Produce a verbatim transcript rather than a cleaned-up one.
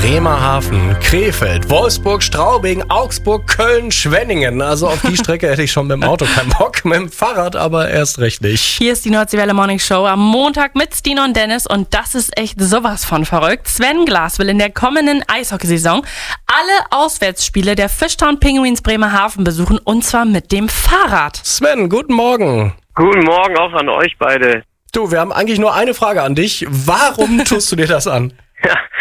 Bremerhaven, Krefeld, Wolfsburg, Straubing, Augsburg, Köln, Schwenningen. Also auf die Strecke hätte ich schon mit dem Auto keinen Bock, mit dem Fahrrad aber erst recht nicht. Hier ist die Nordseewelle Morning Show am Montag mit Stine und Dennis und das ist echt sowas von verrückt. Sven Glas will in der kommenden Eishockeysaison alle Auswärtsspiele der Fishtown Penguins Bremerhaven besuchen und zwar mit dem Fahrrad. Sven, guten Morgen. Guten Morgen auch an euch beide. Du, wir haben eigentlich nur eine Frage an dich. Warum tust du dir das an? Ja,